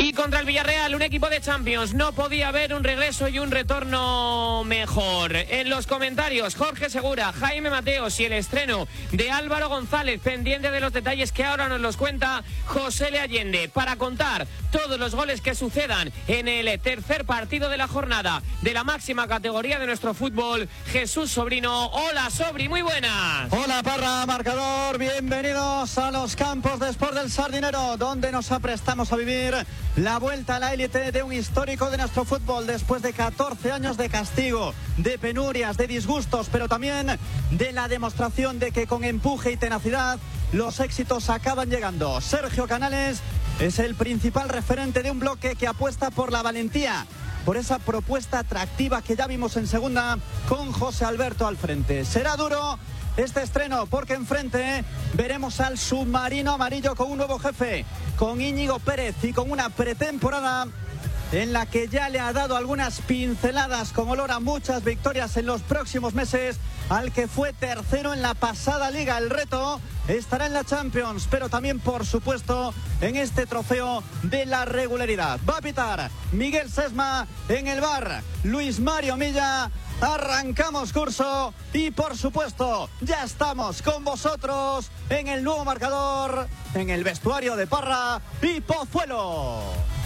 Y contra el Villarreal, un equipo de Champions. No podía haber un regreso y un retorno mejor. En los comentarios, Jorge Segura, Jaime Mateos y el estreno de Álvaro González, pendiente de los detalles que ahora nos los cuenta José Le Allende, para contar todos los goles que sucedan en el tercer partido de la jornada de la máxima categoría de nuestro fútbol. Jesús Sobrino. Hola, Sobri, muy buenas. Hola, Parra, marcador. Bienvenidos a los campos de Sport del Sardinero, donde nos aprestamos a vivir la vuelta a la élite de un histórico de nuestro fútbol después de 14 años de castigo, de penurias, de disgustos, pero también de la demostración de que con empuje y tenacidad los éxitos acaban llegando. Sergio Canales es el principal referente de un bloque que apuesta por la valentía, por esa propuesta atractiva que ya vimos en segunda con José Alberto al frente. Será duro este estreno porque enfrente veremos al submarino amarillo con un nuevo jefe, con Íñigo Pérez, y con una pretemporada en la que ya le ha dado algunas pinceladas con olor a muchas victorias en los próximos meses al que fue tercero en la pasada liga. El reto estará en la Champions, pero también, por supuesto, en este trofeo de la regularidad. Va a pitar Miguel Sesma en el bar, Luis Mario Milla. Arrancamos curso y, por supuesto, ya estamos con vosotros en el nuevo marcador, en el vestuario de Parra y Pozuelo.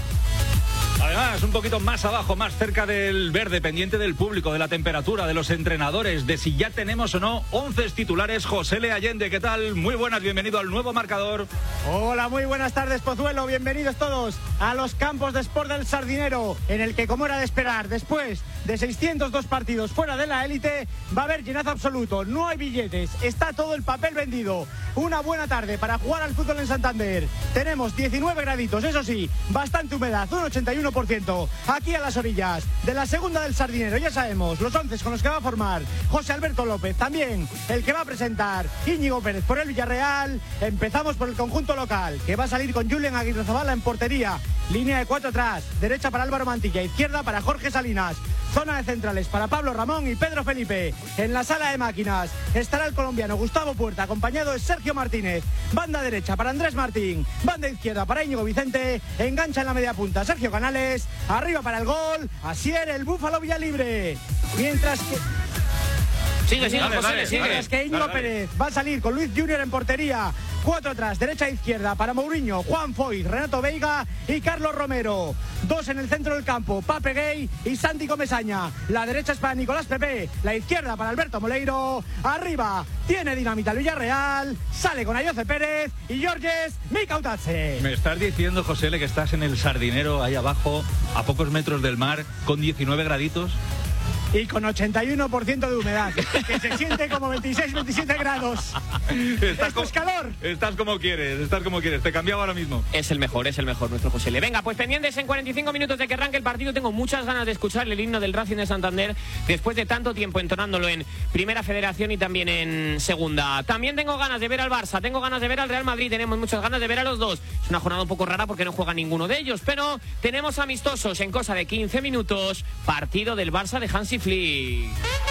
Además, un poquito más abajo, más cerca del verde, pendiente del público, de la temperatura, de los entrenadores, de si ya tenemos o no 11 titulares. José Le Allende, ¿qué tal? Muy buenas, bienvenido al nuevo marcador. Hola, muy buenas tardes, Pozuelo. Bienvenidos todos a los campos de Sport del Sardinero, en el que, como era de esperar, después de 602 partidos fuera de la élite, va a haber llenazo absoluto. No hay billetes, está todo el papel vendido. Una buena tarde para jugar al fútbol en Santander. Tenemos 19 graditos, eso sí, bastante humedad, un 81%. Aquí a las orillas de la segunda del Sardinero. Ya sabemos los 11 con los que va a formar José Alberto López, también el que va a presentar Íñigo Pérez por el Villarreal. Empezamos por el conjunto local, que va a salir con Julen Aguirrezabala en portería, línea de 4 atrás, derecha para Álvaro Mantilla, izquierda para Jorge Salinas, zona de centrales para Pablo Ramón y Pedro Felipe. En la sala de máquinas estará el colombiano Gustavo Puerta, acompañado de Sergio Martínez. Banda derecha para Andrés Martín, banda izquierda para Íñigo Vicente, engancha en la media punta Sergio Canales, arriba para el gol Asier el Búfalo Villalibre. Mientras que Mientras que Íñigo Pérez va a salir con Luis Junior en portería, 4 atrás, derecha e izquierda para Mourinho, Juan Foy, Renato Veiga y Carlos Romero. 2 en el centro del campo, Pape Gay y Santi Comesaña. La derecha es para Nicolás Pepe, la izquierda para Alberto Moleiro. Arriba tiene dinamita el Villarreal, sale con Ayoce Pérez y Georges Mikautadze. Me estás diciendo, José Le, que estás en el Sardinero, ahí abajo, a pocos metros del mar, con 19 graditos. Y con 81% de humedad, que se siente como 26-27 grados. Esto es calor. Estás como quieres, te cambiaba ahora mismo. Es el mejor nuestro José Le. Venga, pues pendientes en 45 minutos de que arranque el partido. Tengo muchas ganas de escuchar el himno del Racing de Santander después de tanto tiempo entonándolo en Primera Federación y también en Segunda. También tengo ganas de ver al Barça, tengo ganas de ver al Real Madrid, tenemos muchas ganas de ver a los dos. Es una jornada un poco rara porque no juega ninguno de ellos, pero tenemos amistosos en cosa de 15 minutos. Partido del Barça de Hansi Flick,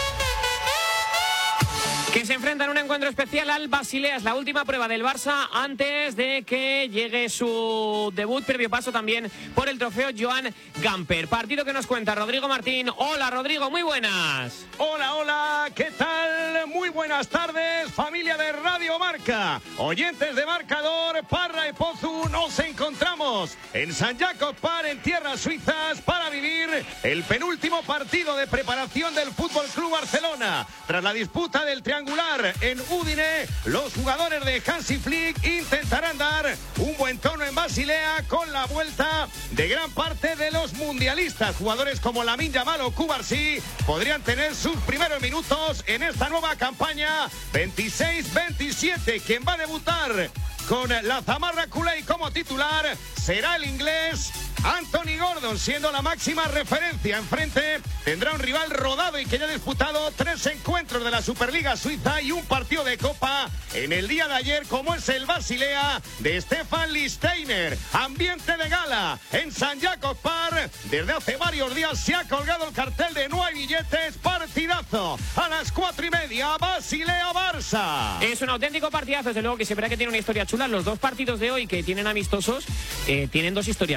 que se enfrenta en un encuentro especial al Basilea. Es la última prueba del Barça antes de que llegue su debut, previo paso también por el trofeo Joan Gamper. Partido que nos cuenta Rodrigo Martín. Hola, Rodrigo, muy buenas. Hola, ¿qué tal? Muy buenas tardes, familia de Radio Marca. Oyentes de Marcador, Parra y Pozu, nos encontramos en Sant Jakob Park, en tierras suizas, para vivir el penúltimo partido de preparación del Fútbol Club Barcelona. Tras la disputa del triangular en Udine, los jugadores de Hansi Flick intentarán dar un buen tono en Basilea con la vuelta de gran parte de los mundialistas. Jugadores como Lamine Yamal o Cubarsí podrían tener sus primeros minutos en esta nueva campaña 26-27. Quien va a debutar con la zamarra culé como titular será el inglés Anthony Gordon, siendo la máxima referencia. Enfrente tendrá un rival rodado y que ya ha disputado 3 encuentros de la Superliga Suiza y un partido de Copa en el día de ayer, como es el Basilea de Stefan Lichtsteiner. Ambiente de gala en Sant Jakob Park. Desde hace varios días se ha colgado el cartel de no hay billetes. Partidazo a las 4:30, Basilea-Barça. Es un auténtico partidazo, desde luego, que siempre que tiene una historia chula. Los dos partidos de hoy que tienen amistosos tienen dos historias chulas, porque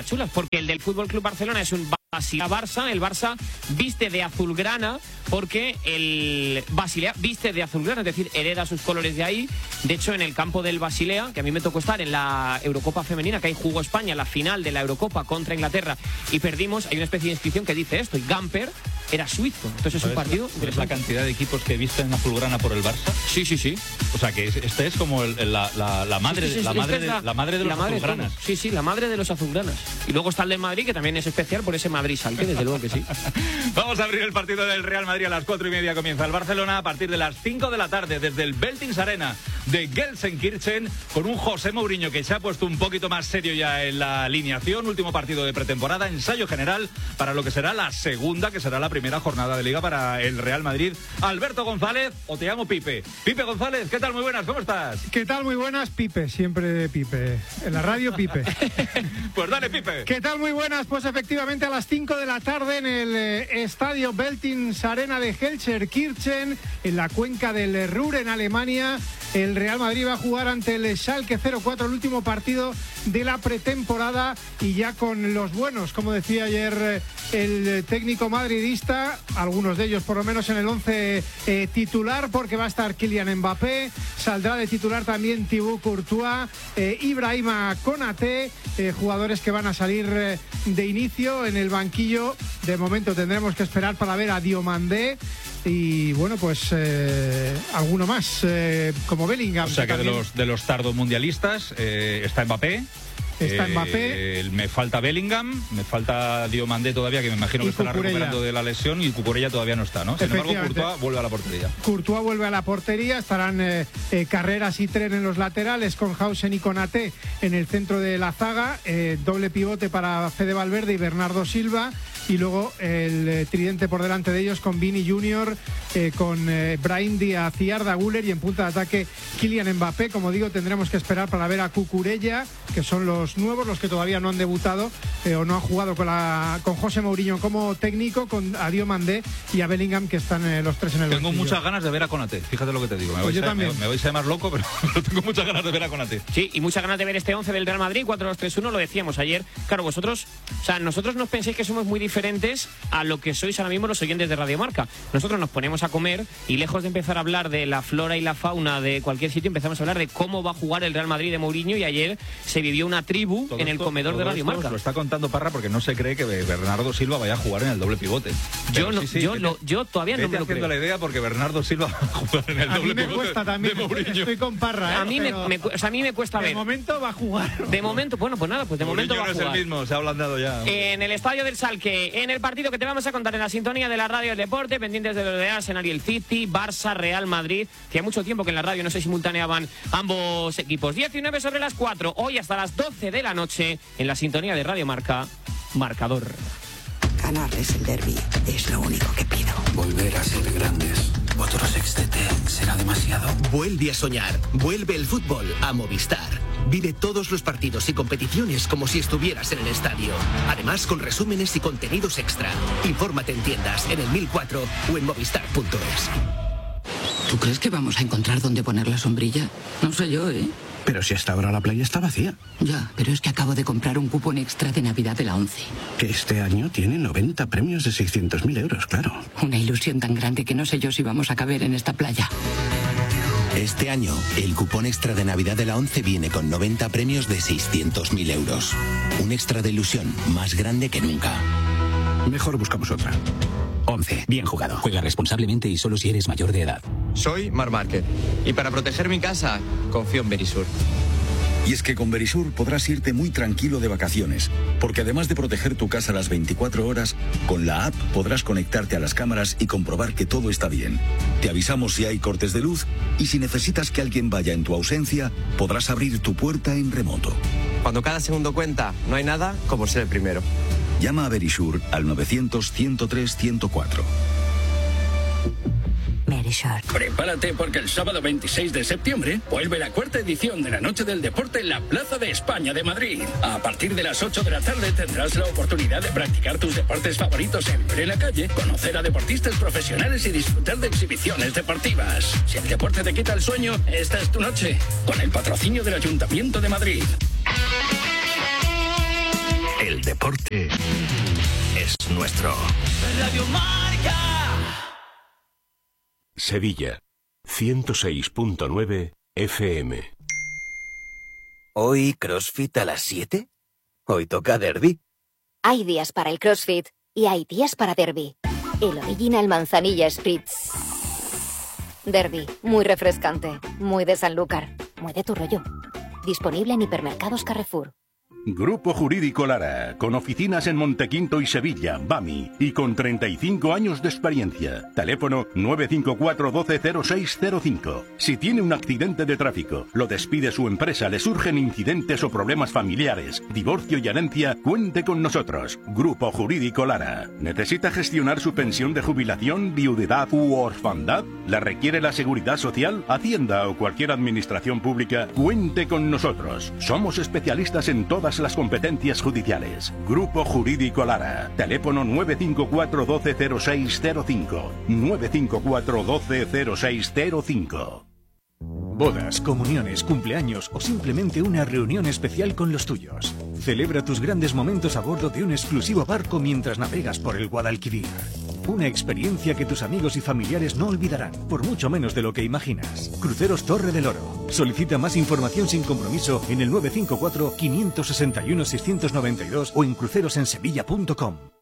El del Fútbol Club Barcelona es un Basilea-Barça. El Barça viste de azulgrana porque el Basilea viste de azulgrana, es decir, hereda sus colores de ahí. De hecho, en el campo del Basilea, que a mí me tocó estar en la Eurocopa femenina, que ahí jugó España, la final de la Eurocopa contra Inglaterra, y perdimos, hay una especie de inscripción que dice esto, y Gamper era suizo. Entonces es un partido... ¿Es la cantidad de equipos que visten azulgrana por el Barça? Sí. O sea, que este es como la madre de los azulgranas. Sí, la madre de los azulgranas. Y luego está el de Madrid, que también es especial por ese Madrid Salque, desde luego que sí. Vamos a abrir el partido del Real Madrid a las 4:30. Comienza el Barcelona a partir de las 5 de la tarde desde el Veltins Arena de Gelsenkirchen, con un José Mourinho que se ha puesto un poquito más serio ya en la alineación. Último partido de pretemporada, ensayo general para lo que será la segunda, que será la primera jornada de Liga para el Real Madrid. Alberto González, o te llamo Pipe. Pipe González, ¿qué tal? Muy buenas, ¿cómo estás? ¿Qué tal? Muy buenas, Pipe, siempre Pipe. En la radio, Pipe. Pues dale, Pipe. ¿Qué tal? Muy buenas, pues efectivamente a las 5 de la tarde en el estadio Veltins Arena de Gelsenkirchen, en la cuenca del Ruhr, en Alemania. El Real Madrid va a jugar ante el Schalke 04, el último partido de la pretemporada, y ya con los buenos, como decía ayer el técnico madridista, algunos de ellos por lo menos en el 11 titular, porque va a estar Kylian Mbappé, saldrá de titular también Thibaut Courtois, Ibrahima Konaté, jugadores que van a salir de inicio. En el banquillo de momento tendremos que esperar para ver a Diomandé y bueno, pues alguno más como Bellingham. O sea que de los tardomundialistas está Mbappé. Me falta Bellingham, me falta Diomandé todavía, que me imagino que estará recuperando de la lesión, y Cucurella todavía no está, ¿no? Sin embargo, Courtois vuelve a la portería. Courtois vuelve a la portería, estarán Carreras y Tren en los laterales, con Hausen y Konaté en el centro de la zaga, doble pivote para Fede Valverde y Bernardo Silva, y luego el tridente por delante de ellos con Vini Junior, con Brahim Díaz y Arda Güler, y en punta de ataque Kylian Mbappé. Como digo, tendremos que esperar para ver a Cucurella, que son los nuevos, los que todavía no han debutado o no han jugado con José Mourinho como técnico, con a Diomandé y a Bellingham, que están los tres en el Tengo banquillo. Muchas ganas de ver a Konaté, fíjate lo que te digo. Yo también. Me vais a llamar loco, pero tengo muchas ganas de ver a Konaté. Sí, y muchas ganas de ver este 11 del Real Madrid, 4-2-3-1, lo decíamos ayer. Claro, vosotros, o sea, nosotros no penséis que somos muy diferentes a lo que sois ahora mismo los oyentes de Radio Marca. Nosotros nos ponemos a comer y, lejos de empezar a hablar de la flora y la fauna de cualquier sitio, empezamos a hablar de cómo va a jugar el Real Madrid de Mourinho, y ayer se vivió una tribu en el comedor de Radio Marca. Lo está contando Parra porque no se cree que Bernardo Silva vaya a jugar en el doble pivote. Yo todavía no me lo creo. la idea porque Bernardo Silva va a jugar en el doble pivote. A mí me cuesta también, estoy con Parra. A mí me cuesta ver. De momento va a jugar. De momento, bueno, pues nada, pues de momento va a jugar. No es el mismo, se ha ablandado ya. En el estadio del Schalke, en el partido que te vamos a contar en la sintonía de la radio del deporte, pendientes de lo de Arsenal y el City, Barça, Real Madrid, que hay mucho tiempo que en la radio no se simultaneaban ambos equipos. 19 sobre las 4, hoy hasta las 12 de la noche, en la sintonía de Radio Marca, marcador. Ganarles el derbi es lo único que pido. Volver a ser grandes. Otro sextete será demasiado. Vuelve a soñar. Vuelve el fútbol a Movistar. Vive todos los partidos y competiciones como si estuvieras en el estadio. Además, con resúmenes y contenidos extra. Infórmate en tiendas, en el 1004 o en movistar.es. ¿Tú crees que vamos a encontrar dónde poner la sombrilla? No sé yo, ¿eh? Pero si hasta ahora la playa está vacía. Ya, pero es que acabo de comprar un cupón extra de Navidad de la 11. Que este año tiene 90 premios de 600.000 euros, claro. Una ilusión tan grande que no sé yo si vamos a caber en esta playa. Este año, el cupón extra de Navidad de la 11 viene con 90 premios de 600.000 euros. Un extra de ilusión más grande que nunca. Mejor buscamos otra. 11. Bien jugado. Juega responsablemente y solo si eres mayor de edad. Soy Marc Márquez y para proteger mi casa confío en Verisur. Y es que con Verisur podrás irte muy tranquilo de vacaciones, porque además de proteger tu casa las 24 horas, con la app podrás conectarte a las cámaras y comprobar que todo está bien. Te avisamos si hay cortes de luz y si necesitas que alguien vaya en tu ausencia, podrás abrir tu puerta en remoto. Cuando cada segundo cuenta, no hay nada como ser el primero. Llama a Verisur al 900-103-104. Verisur. Prepárate porque el sábado 26 de septiembre vuelve la cuarta edición de la Noche del Deporte en la Plaza de España de Madrid. A partir de las 8 de la tarde tendrás la oportunidad de practicar tus deportes favoritos en plena calle, conocer a deportistas profesionales y disfrutar de exhibiciones deportivas. Si el deporte te quita el sueño, esta es tu noche, con el patrocinio del Ayuntamiento de Madrid. El deporte deporte es nuestro. Radio Marca. Sevilla, 106.9 FM. ¿Hoy CrossFit a las 7? Hoy toca derbi. Hay días para el CrossFit y hay días para derbi. El Original Manzanilla Spritz. Derbi, muy refrescante, muy de Sanlúcar, muy de tu rollo. Disponible en hipermercados Carrefour. Grupo Jurídico Lara, con oficinas en Montequinto y Sevilla, BAMI, y con 35 años de experiencia. Teléfono 954 12 0605. Si tiene un accidente de tráfico, lo despide su empresa, le surgen incidentes o problemas familiares, divorcio y herencia, cuente con nosotros. Grupo Jurídico Lara. ¿Necesita gestionar su pensión de jubilación, viudedad u orfandad? ¿La requiere la Seguridad Social, Hacienda o cualquier administración pública? Cuente con nosotros. Somos especialistas en todas las competencias judiciales. Grupo Jurídico Lara. Teléfono 954 12 0605. 954 12 0605. Bodas, comuniones, cumpleaños o simplemente una reunión especial con los tuyos. Celebra tus grandes momentos a bordo de un exclusivo barco mientras navegas por el Guadalquivir. Una experiencia que tus amigos y familiares no olvidarán, por mucho menos de lo que imaginas. Cruceros Torre del Oro. Solicita más información sin compromiso en el 954 561 692 o en crucerosensevilla.com.